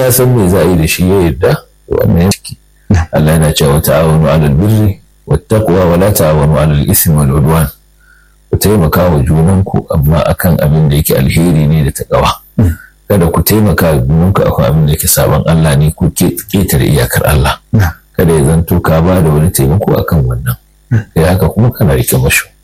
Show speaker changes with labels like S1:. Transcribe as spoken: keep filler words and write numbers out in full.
S1: ya san me za a yi da shi ya yarda wannan ya ciki. Allah yana cewa ta'awanu 'alal birri wattaqwa wa la ta'awanu 'alal ismi wal 'udwan. Ku taimaka wa junanku amma akan abin da yake alheri ne da takawa. Kada ku taimaka wa junanku akan abin da yake saban Allah ne ku ketare iyakar Allah. Kada ya zanto ka ba da wani taimako akan wannan. Kai haka kuma kana rike mashu.